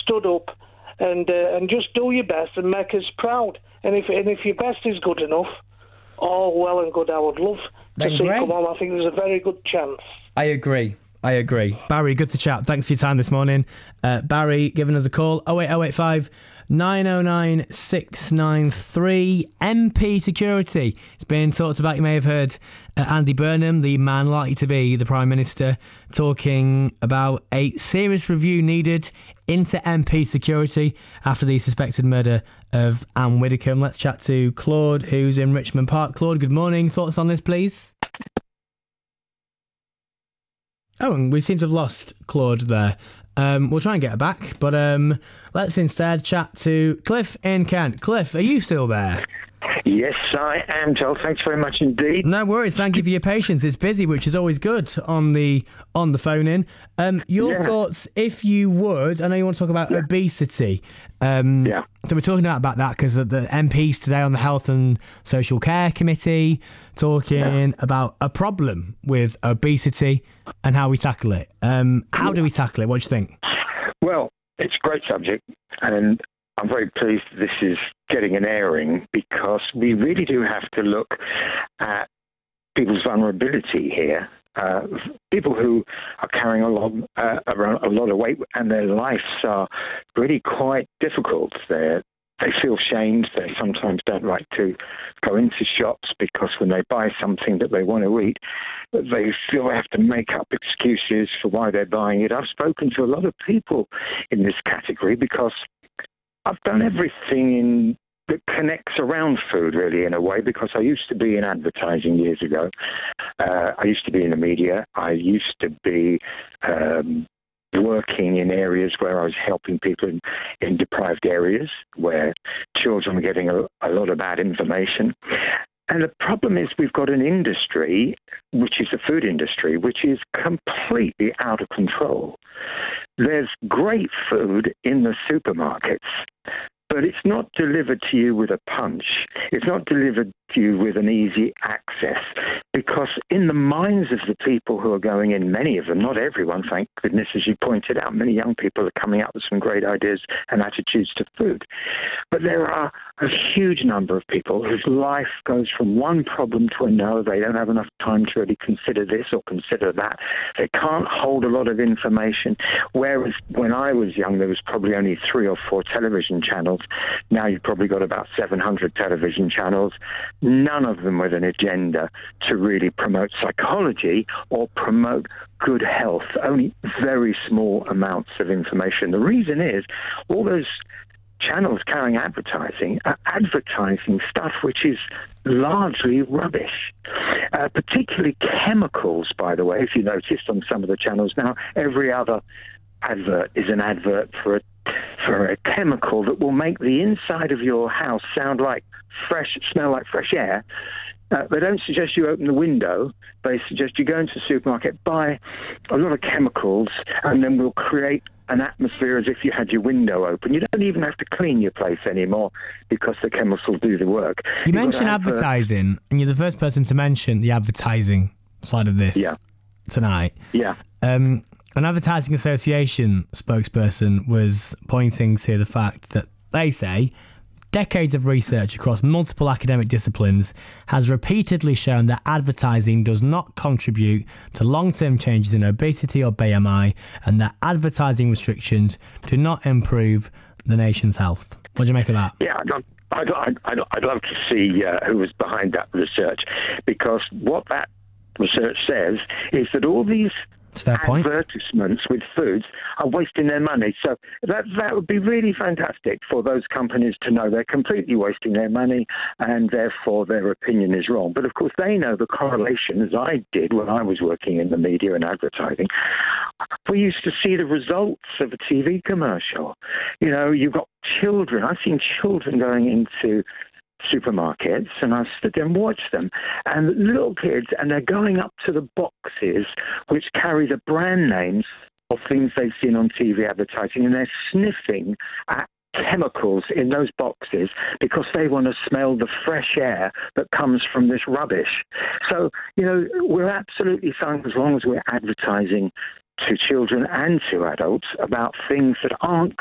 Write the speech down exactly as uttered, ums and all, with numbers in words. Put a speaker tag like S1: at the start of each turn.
S1: stood up and uh, and just do your best and make us proud. And if and if your best is good enough, all well and good. I would love
S2: Then
S1: to see
S2: great.
S1: it come on. I think there's a very good chance.
S2: I agree. I agree. Barry, good to chat. Thanks for your time this morning. Uh, Barry, giving us a call, oh eight oh eight five, nine oh nine, six nine three. M P security. It's been talked about, you may have heard uh, Andy Burnham, the man likely to be the Prime Minister, talking about a serious review needed into M P security after the suspected murder of Anne Widdecombe. Let's chat to Claude, who's in Richmond Park. Claude, good morning. Thoughts on this, please? Oh, and we seem to have lost Claude there. Um, we'll try and get her back, but um, let's instead chat to Cliff in Kent. Cliff, are you still there?
S3: Yes, I am, Joel. Thanks very much indeed.
S2: No worries. Thank you for your patience. It's busy, which is always good on the on the phone in. Um, your
S3: Yeah.
S2: thoughts, if you would. I know you want to talk about
S3: Yeah.
S2: obesity. Um,
S3: Yeah.
S2: So we're talking about that because the M Ps today on the Health and Social Care Committee talking
S3: Yeah.
S2: about a problem with obesity and how we tackle it. Um, how do we tackle it? What do you think?
S3: Well, it's a great subject, and I'm very pleased this is getting an airing because we really do have to look at people's vulnerability here. Uh, people who are carrying a lot, uh, around a lot of weight and their lives are really quite difficult. They're, they feel shamed. They sometimes don't like to go into shops because when they buy something that they want to eat, they feel they have to make up excuses for why they're buying it. I've spoken to a lot of people in this category because I've done everything in that connects around food, really, in a way, because I used to be in advertising years ago. Uh, I used to be in the media. I used to be um, working in areas where I was helping people in, in deprived areas where children were getting a, a lot of bad information. And the problem is we've got an industry, which is the food industry, which is completely out of control. There's great food in the supermarkets, but it's not delivered to you with a punch. It's not delivered to you with an easy access, because in the minds of the people who are going in, many of them, not everyone, thank goodness, as you pointed out, many young people are coming up with some great ideas and attitudes to food. But there are a huge number of people whose life goes from one problem to another. They don't have enough time to really consider this or consider that. They can't hold a lot of information. Whereas when I was young, there was probably only three or four television channels. Now you've probably got about seven hundred television channels, none of them with an agenda to really promote psychology or promote good health, only very small amounts of information. The reason is all those channels carrying advertising are advertising stuff which is largely rubbish, uh, particularly chemicals, by the way. If you noticed on some of the channels now, every other advert is an advert for a for a chemical that will make the inside of your house sound like fresh, smell like fresh air. Uh, they don't suggest you open the window. They suggest you go into the supermarket, buy a lot of chemicals, and then we'll create an atmosphere as if you had your window open. You don't even have to clean your place anymore because the chemicals will do the work.
S2: You
S3: You've
S2: mentioned
S3: got advert-
S2: advertising, and you're the first person to mention the advertising side of this
S3: Yeah.
S2: tonight.
S3: Yeah.
S2: Um, an advertising association spokesperson was pointing to the fact that they say decades of research across multiple academic disciplines has repeatedly shown that advertising does not contribute to long-term changes in obesity or B M I, and that advertising restrictions do not improve the nation's health. What do you make of that?
S3: Yeah, I'd, I'd, I'd, I'd, I'd love to see uh, who was behind that research, because what that research says is that all these
S2: It's a fair point.
S3: advertisements with foods are wasting their money. So that that would be really fantastic for those companies to know they're completely wasting their money and therefore their opinion is wrong. But of course they know the correlation, as I did when I was working in the media and advertising. We used to see the results of a T V commercial. You know, you've got children. I've seen children going into supermarkets, and I stood there and watched them, and little kids, and they're going up to the boxes which carry the brand names of things they've seen on T V advertising, and they're sniffing at chemicals in those boxes because they want to smell the fresh air that comes from this rubbish. So, you know, we're absolutely fine as long as we're advertising to children and to adults about things that aren't